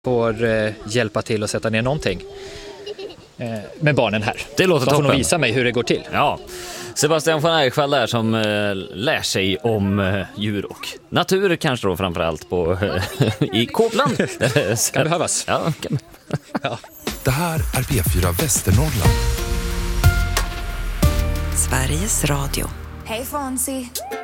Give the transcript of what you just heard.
får hjälpa till att sätta ner någonting med barnen här. Det låter toppen. De får nog visa mig hur det går till. Ja, Sebastian von Eichwall där som lär sig om djur och natur kanske då framförallt på i Kåpland. Kan behövas. Ja, kan. Ja. Det här är P4 Västernorrland. Sveriges Radio. Hej Fonzie.